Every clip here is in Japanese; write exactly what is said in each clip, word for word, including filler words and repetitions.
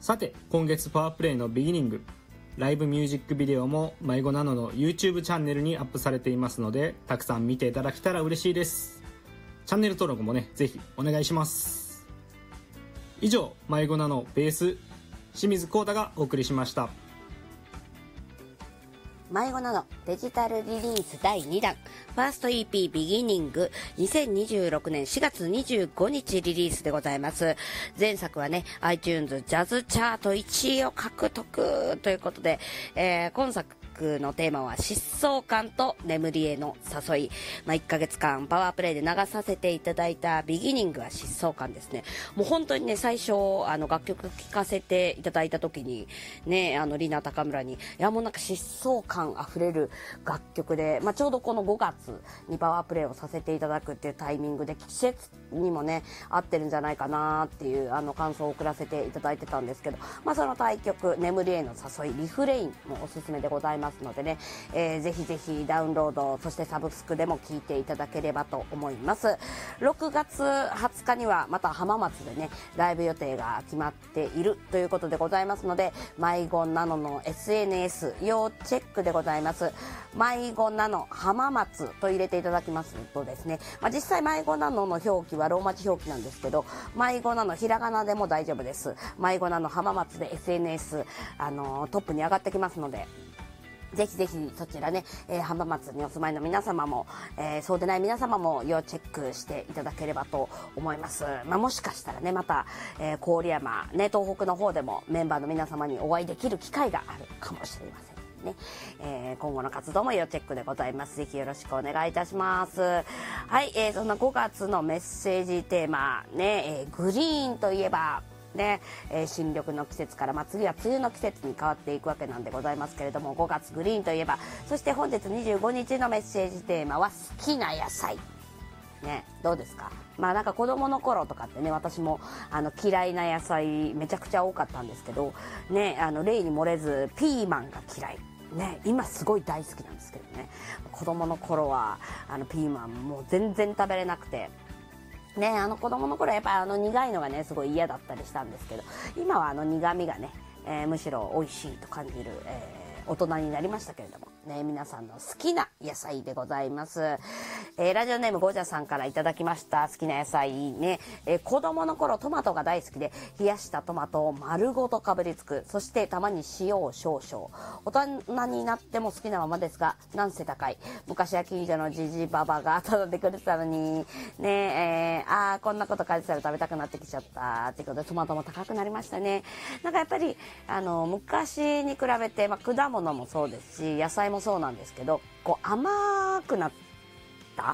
さて今月パワープレイのビギニングライブミュージックビデオも迷子なのの YouTube チャンネルにアップされていますので、たくさん見ていただけたら嬉しいです。チャンネル登録もねぜひお願いします。以上、迷子なのベース清水光太がお送りしました。 迷子なのデジタルリリースだいにだんファースト イーピー ビギニングにせんにじゅうろくねんしがつにじゅうごにちリリースでございます。前作はね iTunes ジャズチャートいちいを獲得ということで、えー、今作のテーマは疾走感と眠りへの誘い、まあ、いっかげつかんパワープレイで流させていただいたビギニングは疾走感ですね。もう本当にね最初あの楽曲聴かせていただいた時にね、あのリナ高村にいやもうなんか疾走感あふれる楽曲で、まあ、ちょうどこのごがつにパワープレイをさせていただくっていうタイミングで季節にもね合ってるんじゃないかなっていうあの感想を送らせていただいてたんですけど、まあ、その対曲眠りへの誘いリフレインもおすすめでございますのでね、えー、ぜひぜひダウンロードそしてサブスクでも聴いていただければと思います。ろくがつはつかにはまた浜松でねライブ予定が決まっているということでございますので、迷子なのの エスエヌエス 要チェックでございます。迷子なの浜松と入れていただきますとですね、まあ、実際迷子なのの表記はローマ字表記なんですけど、迷子なのひらがなでも大丈夫です。迷子なの浜松で エスエヌエス、あのー、トップに上がってきますので、ぜひぜひそちらね、えー、浜松にお住まいの皆様も、えー、そうでない皆様も要チェックしていただければと思います。まあ、もしかしたらねまた、えー、郡山ね東北の方でもメンバーの皆様にお会いできる機会があるかもしれませんね。えー、今後の活動も要チェックでございます。ぜひよろしくお願いいたします。はい、えー、そんなごがつのメッセージテーマね、えー、グリーンといえばねえー、新緑の季節から、まあ、次は梅雨の季節に変わっていくわけなんでございますけれども、ごがつグリーンといえば、そして本日にじゅうごにちのメッセージテーマは好きな野菜ね、どうですか。まあなんか子供の頃とかってね、私もあの嫌いな野菜めちゃくちゃ多かったんですけどね、あの例に漏れずピーマンが嫌いね、今すごい大好きなんですけどね、子供の頃はあのピーマンもう全然食べれなくてね、あの子供の頃はやっぱりあの苦いのがねすごい嫌だったりしたんですけど、今はあの苦味がね、えー、むしろ美味しいと感じる、えー、大人になりましたけれどもね、皆さんの好きな野菜でございます。えー、ラジオネームゴジャさんからいただきました。好きな野菜ね、えー、子供の頃トマトが大好きで冷やしたトマトを丸ごとかぶりつく、そしてたまに塩を少々。大人になっても好きなままですが、なんせ高い。昔は近所のジジババがタダでくれてたのにね、えー、あーこんなこと感じたら食べたくなってきちゃったっていうことでトマトも高くなりましたね。なんかやっぱりあの昔に比べて、まあ、果物もそうですし野菜もそうなんですけど、こう甘くなった、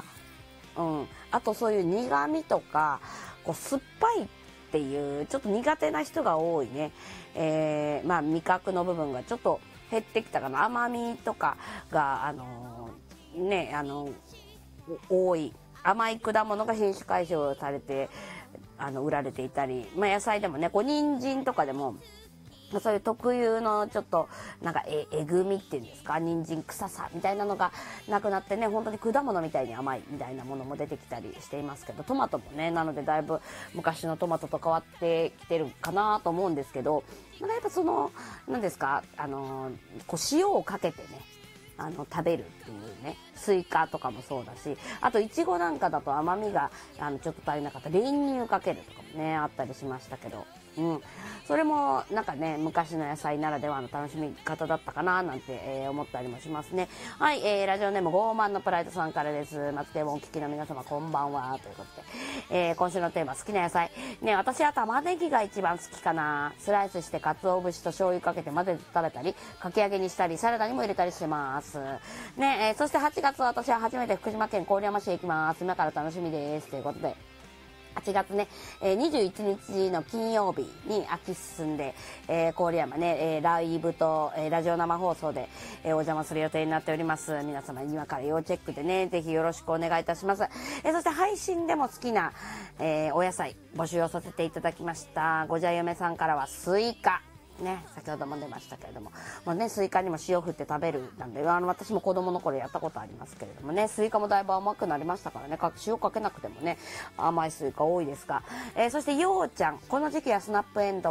うん、あとそういう苦味とかこう酸っぱいっていうちょっと苦手な人が多いね、えー、まあ味覚の部分がちょっと減ってきたかな。甘みとかがあのー、ねあの多い甘い果物が品種改良されてあの売られていたり、まあ、野菜でもねこう人参とかでもそういう特有のちょっとなんかええぐみっていうんですか、人参臭さみたいなのがなくなってね、本当に果物みたいに甘いみたいなものも出てきたりしていますけど、トマトもねなのでだいぶ昔のトマトと変わってきてるかなと思うんですけど、なんかやっぱその何ですか、あのこう塩をかけてねあの食べるっていうね、スイカとかもそうだし、あとイチゴなんかだと甘みがあのちょっと足りなかった練乳かけるとかもねあったりしましたけど、うん、それもなんかね昔の野菜ならではの楽しみ方だったかななんて、えー、思ったりもしますね。はい、えー、ラジオネームゴーマンのプライドさんからです。松手もお聞きの皆様こんばんはということで、えー、今週のテーマ好きな野菜ね、私は玉ねぎが一番好きかな。スライスして鰹節と醤油かけて混ぜて食べたりかき揚げにしたりサラダにも入れたりしてますね。えー、そしてはちがつ私は初めて福島県郡山市へ行きます。今から楽しみですということで、はちがつね、えー、にじゅういちにちの金曜日に秋進んで、えー、郡山ね、えー、ライブと、えー、ラジオ生放送で、えー、お邪魔する予定になっております。皆様今から要チェックでねぜひよろしくお願いいたします。えー、そして配信でも好きな、えー、お野菜募集をさせていただきました。ごじゃ嫁さんからはスイカね、先ほども出ましたけれども、もうねスイカにも塩振って食べるなんで、あの私も子供の頃やったことありますけれどもね、スイカもだいぶ甘くなりましたからね、塩かけなくてもね甘いスイカ多いですが、えー、そしてようちゃん、この時期はスナップエンド